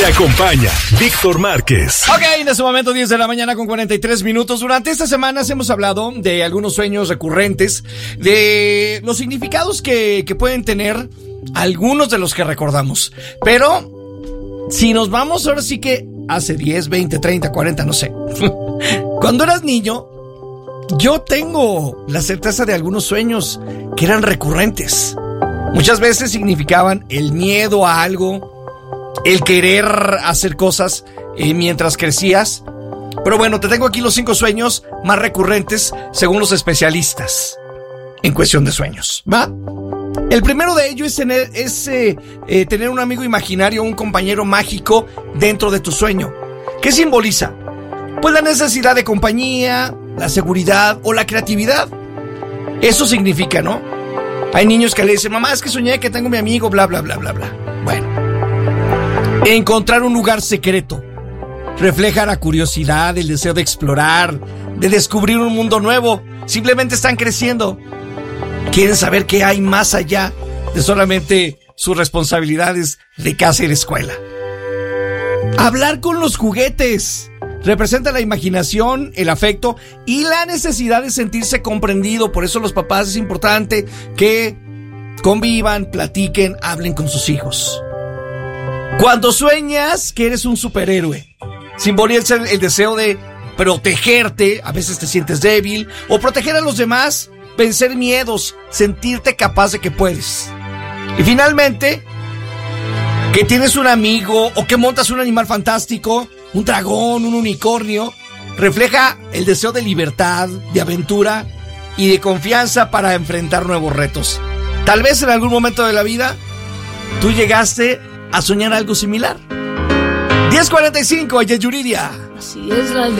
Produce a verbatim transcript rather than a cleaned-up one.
Te acompaña Víctor Márquez. Ok, en este momento diez de la mañana con cuarenta y tres minutos. Durante estas semanas hemos hablado de algunos sueños recurrentes, de los significados que, que pueden tener algunos de los que recordamos. Pero si nos vamos ahora sí que hace diez, veinte, treinta, cuarenta, no sé. Cuando eras niño, yo tengo la certeza de algunos sueños que eran recurrentes. Muchas veces significaban el miedo a algo, el querer hacer cosas eh, mientras crecías. Pero bueno, te tengo aquí los cinco sueños más recurrentes según los especialistas en cuestión de sueños, ¿va? El primero de ellos es tener, es, eh, eh, tener un amigo imaginario, un compañero mágico dentro de tu sueño. ¿Qué simboliza? Pues la necesidad de compañía, la seguridad o la creatividad. Eso significa, ¿no? Hay niños que le dicen, mamá, es que soñé que tengo mi amigo, bla, bla, bla, bla, bla. Bueno. Encontrar un lugar secreto. Refleja la curiosidad, el deseo de explorar, de descubrir un mundo nuevo. Simplemente están creciendo. Quieren saber qué hay más allá de solamente sus responsabilidades de casa y de escuela. Hablar con los juguetes. Representa la imaginación, el afecto y la necesidad de sentirse comprendido. Por eso los papás es importante que convivan, platiquen, hablen con sus hijos. Cuando sueñas que eres un superhéroe, simboliza el deseo de protegerte. A veces te sientes débil, o proteger a los demás, vencer miedos, sentirte capaz de que puedes. Y finalmente, que tienes un amigo o que montas un animal fantástico, un dragón, un unicornio, refleja el deseo de libertad, de aventura y de confianza para enfrentar nuevos retos. Tal vez en algún momento de la vida tú llegaste a soñar algo similar. diez cuarenta y cinco, ella es Yuridia. Así es la